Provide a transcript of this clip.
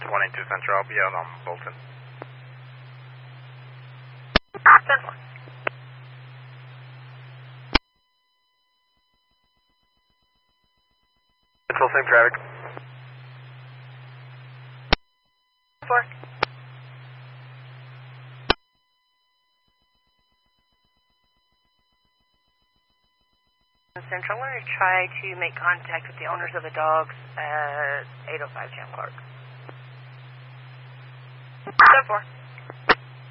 182 Central, I'll be out on Bolton. 10-4. Central, same traffic. 4. Central, we're going to try to make contact with the owners of the dogs at 805 Jam Clark. 10-4.